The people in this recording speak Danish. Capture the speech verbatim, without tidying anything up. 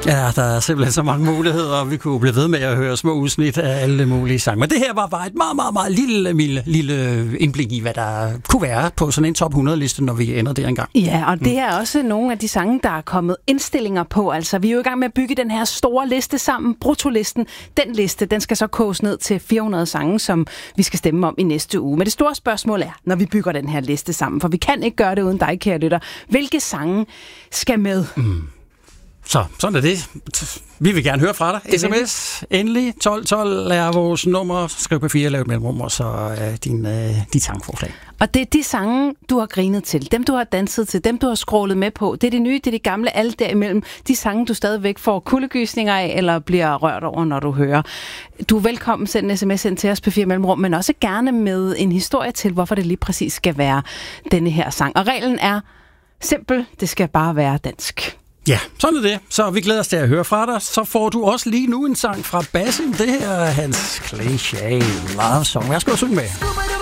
Ja, der er simpelthen så mange muligheder, og vi kunne blive ved med at høre små udsnit af alle mulige sange. Men det her var bare et meget, meget, meget lille, lille, lille indblik i, hvad der kunne være på sådan en top hundrede-liste, når vi ender der engang. Ja, og det er også nogle af de sange, der er kommet indstillinger på. Altså, vi er jo i gang med at bygge den her store liste sammen, bruttolisten. Den liste, den skal så koges ned til fire hundrede sange, som vi skal stemme om i næste uge. Men det store spørgsmål er, når vi bygger den her liste sammen, for vi kan ikke gøre det uden dig, kære lytter. Hvilke sange skal med? Mm. Så, sådan er det. Vi vil gerne høre fra dig. Det sms, endelig, tolv tolv er vores nummer. Skriv på fire, lav et mellemrum, og så er din, øh, dit sangforslag. Og det er de sange, du har grinet til, dem du har danset til, dem du har scrollet med på. Det er de nye, det er de gamle, alle derimellem. De sange, du stadigvæk får kuldegysninger af, eller bliver rørt over, når du hører. Du er velkommen, send en sms ind til os på fire mellemrum, men også gerne med en historie til, hvorfor det lige præcis skal være denne her sang. Og reglen er simpel, det skal bare være dansk. Ja, sådan er det. Så vi glæder os til at høre fra dig. Så får du også lige nu en sang fra Basim. Det her er hans cliché love song. Værsgo at synge med.